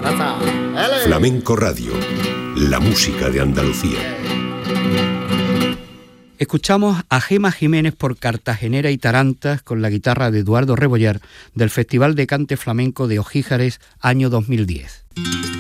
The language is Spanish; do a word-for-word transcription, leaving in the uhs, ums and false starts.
Flamenco Radio, la música de Andalucía. Escuchamos a Gema Jiménez por Cartagenera y Tarantas con la guitarra de Eduardo Rebollar del Festival de Cante Flamenco de Ojíjares año dos mil diez.